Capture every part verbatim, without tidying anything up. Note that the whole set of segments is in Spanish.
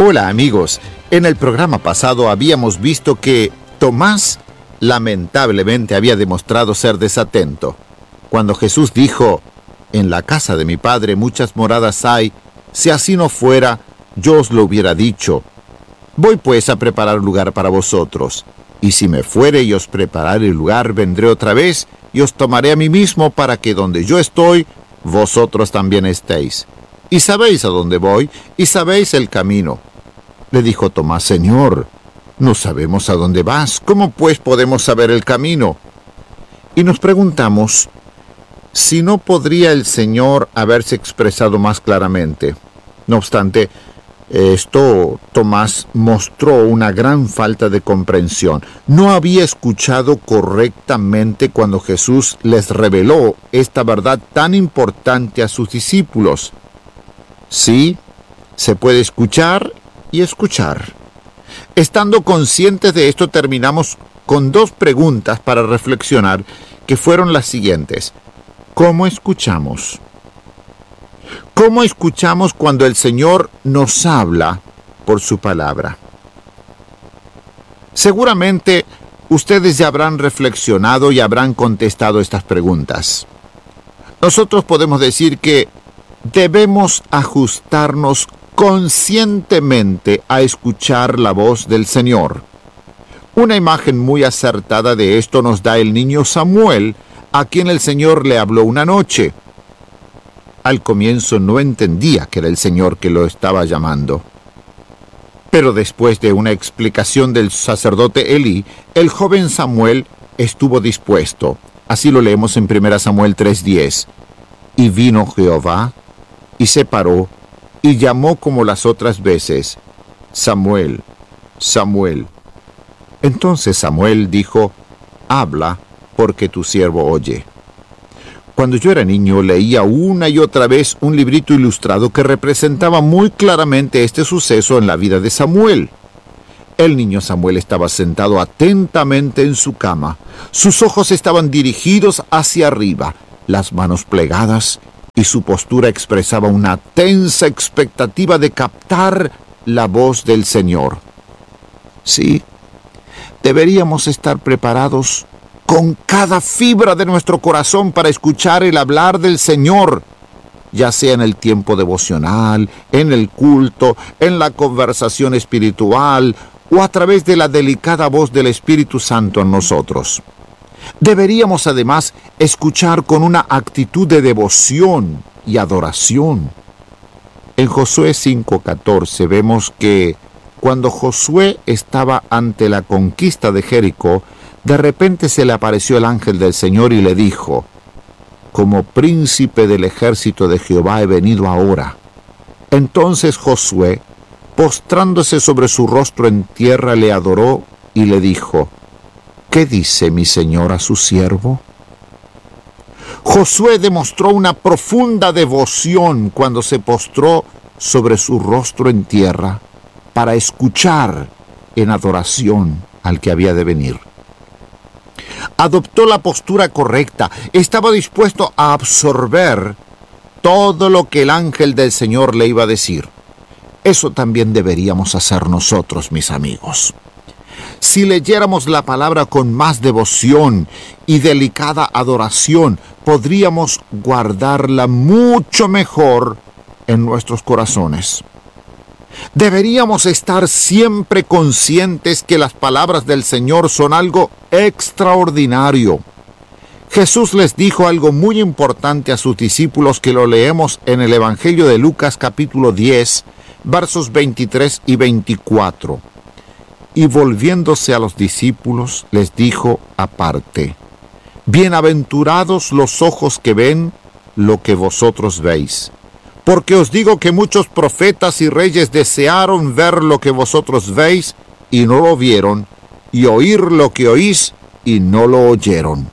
Hola amigos, en el programa pasado habíamos visto que Tomás lamentablemente había demostrado ser desatento. Cuando Jesús dijo, en la casa de mi Padre muchas moradas hay, si así no fuera, yo os lo hubiera dicho. Voy pues a preparar lugar para vosotros, y si me fuere y os preparare el lugar, vendré otra vez y os tomaré a mí mismo para que donde yo estoy, vosotros también estéis. Y sabéis a dónde voy, y sabéis el camino. Le dijo Tomás, Señor, no sabemos a dónde vas, ¿cómo pues podemos saber el camino? Y nos preguntamos, si no podría el Señor haberse expresado más claramente. No obstante, esto Tomás mostró una gran falta de comprensión. No había escuchado correctamente cuando Jesús les reveló esta verdad tan importante a sus discípulos. Sí, se puede escuchar y escuchar. Estando conscientes de esto, terminamos con dos preguntas para reflexionar, que fueron las siguientes. ¿Cómo escuchamos? ¿Cómo escuchamos cuando el Señor nos habla por su palabra? Seguramente ustedes ya habrán reflexionado y habrán contestado estas preguntas. Nosotros podemos decir que debemos ajustarnos conscientemente a escuchar la voz del Señor. Una imagen muy acertada de esto nos da el niño Samuel, a quien el Señor le habló una noche. Al comienzo no entendía que era el Señor que lo estaba llamando. Pero después de una explicación del sacerdote Elí, el joven Samuel estuvo dispuesto. Así lo leemos en primera Samuel tres diez. Y vino Jehová, y se paró, y llamó como las otras veces, Samuel, Samuel. Entonces Samuel dijo, habla, porque tu siervo oye. Cuando yo era niño, leía una y otra vez un librito ilustrado que representaba muy claramente este suceso en la vida de Samuel. El niño Samuel estaba sentado atentamente en su cama. Sus ojos estaban dirigidos hacia arriba, las manos plegadas, y su postura expresaba una tensa expectativa de captar la voz del Señor. Sí, deberíamos estar preparados con cada fibra de nuestro corazón para escuchar el hablar del Señor, ya sea en el tiempo devocional, en el culto, en la conversación espiritual o a través de la delicada voz del Espíritu Santo en nosotros. Deberíamos además escuchar con una actitud de devoción y adoración. En Josué cinco catorce vemos que cuando Josué estaba ante la conquista de Jericó, de repente se le apareció el ángel del Señor y le dijo, como príncipe del ejército de Jehová he venido ahora. Entonces Josué, postrándose sobre su rostro en tierra, le adoró y le dijo, ¿qué dice mi señor a su siervo? Josué demostró una profunda devoción cuando se postró sobre su rostro en tierra para escuchar en adoración al que había de venir. Adoptó la postura correcta, estaba dispuesto a absorber todo lo que el ángel del Señor le iba a decir. Eso también deberíamos hacer nosotros, mis amigos. Si leyéramos la palabra con más devoción y delicada adoración, podríamos guardarla mucho mejor en nuestros corazones. Deberíamos estar siempre conscientes que las palabras del Señor son algo extraordinario. Jesús les dijo algo muy importante a sus discípulos que lo leemos en el Evangelio de Lucas capítulo diez, versos veintitrés y veinticuatro. Y volviéndose a los discípulos, les dijo aparte, bienaventurados los ojos que ven lo que vosotros veis. Porque os digo que muchos profetas y reyes desearon ver lo que vosotros veis y no lo vieron, y oír lo que oís y no lo oyeron.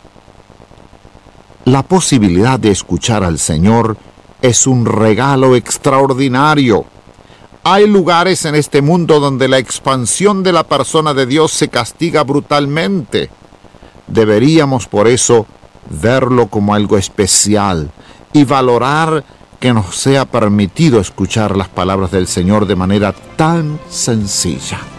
La posibilidad de escuchar al Señor es un regalo extraordinario. Hay lugares en este mundo donde la expansión de la persona de Dios se castiga brutalmente. Deberíamos por eso verlo como algo especial y valorar que nos sea permitido escuchar las palabras del Señor de manera tan sencilla.